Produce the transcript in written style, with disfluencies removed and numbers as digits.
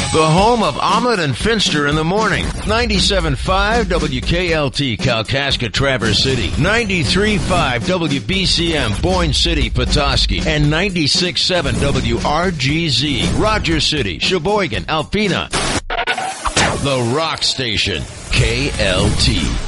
The home of Omelet and Finster in the morning. 97.5 WKLT, Kalkaska, Traverse City. 93.5 WBCM, Boyne City, Petoskey. And 96.7 WRGZ, Rogers City, Sheboygan, Alpena. The Rock Station, KLT.